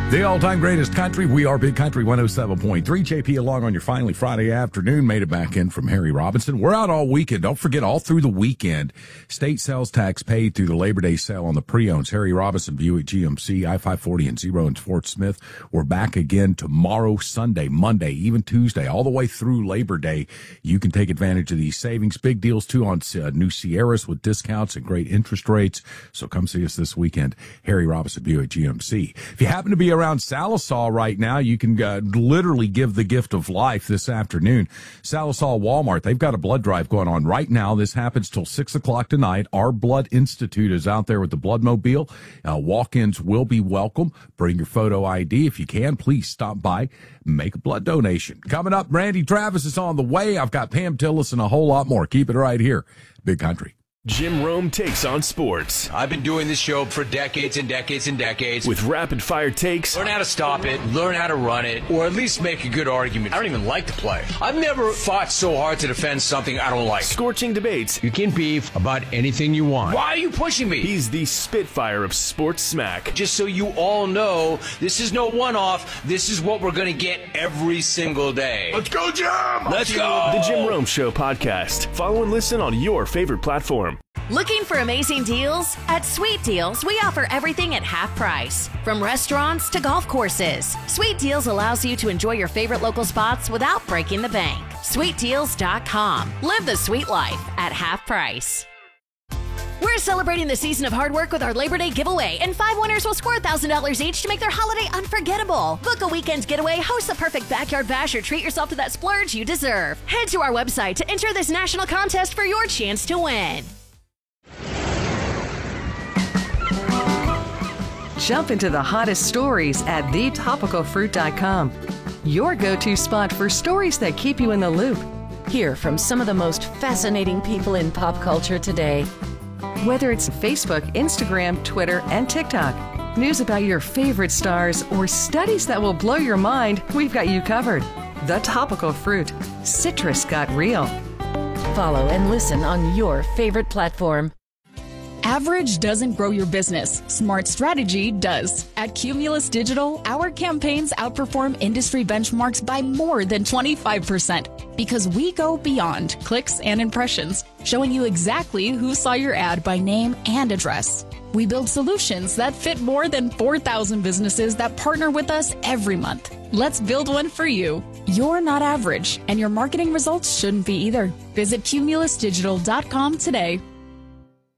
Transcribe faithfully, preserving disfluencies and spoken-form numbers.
The all-time greatest country. We are Big Country one oh seven point three. J P along on your finally Friday afternoon. Made it back in from Harry Robinson. We're out all weekend. Don't forget, all through the weekend, state sales tax paid through the Labor Day sale on the pre-owns. Harry Robinson, Buick G M C, I five forty and Zero and Fort Smith. We're back again tomorrow, Sunday, Monday, even Tuesday, all the way through Labor Day. You can take advantage of these savings. Big deals, too, on uh, new Sierras with discounts and great interest rates. So come see us this weekend. Harry Robinson, Buick G M C. If you happen to be around Salisaw right now, you can uh, literally give the gift of life this afternoon. Salisaw Walmart, they've got a blood drive going on right now. This happens till six o'clock tonight. Our Blood Institute is out there with the Blood Mobile. Uh, walk-ins will be welcome. Bring your photo I D. If you can, please stop by, make a blood donation. Coming up, Randy Travis is on the way. I've got Pam Tillis and a whole lot more. Keep it right here. Big Country. Jim Rome takes on sports. I've been doing this show for decades and decades and decades. With rapid-fire takes. Learn how to stop it, learn how to run it, or at least make a good argument. I don't even like the play. I've never fought so hard to defend something I don't like. Scorching debates. You can beef about anything you want. Why are you pushing me? He's the Spitfire of sports smack. Just so you all know, this is no one-off. This is what we're going to get every single day. Let's go, Jim! Let's go! The Jim Rome Show podcast. Follow and listen on your favorite platform. Looking for amazing deals? At Sweet Deals, we offer everything at half price. From restaurants to golf courses, Sweet Deals allows you to enjoy your favorite local spots without breaking the bank. sweet deals dot com. Live the sweet life at half price. We're celebrating the season of hard work with our Labor Day giveaway, and five winners will score one thousand dollars each to make their holiday unforgettable. Book a weekend getaway, host the perfect backyard bash, or treat yourself to that splurge you deserve. Head to our website to enter this national contest for your chance to win. Jump into the hottest stories at the topical fruit dot com. Your go-to spot for stories that keep you in the loop. Hear from some of the most fascinating people in pop culture today. Whether it's Facebook, Instagram, Twitter, and TikTok, news about your favorite stars, or studies that will blow your mind, we've got you covered. The Topical Fruit. Citrus got real. Follow and listen on your favorite platform. Average doesn't grow your business. Smart strategy does. At Cumulus Digital, our campaigns outperform industry benchmarks by more than twenty-five percent because we go beyond clicks and impressions, showing you exactly who saw your ad by name and address. We build solutions that fit more than four thousand businesses that partner with us every month. Let's build one for you. You're not average, and your marketing results shouldn't be either. Visit cumulus digital dot com today.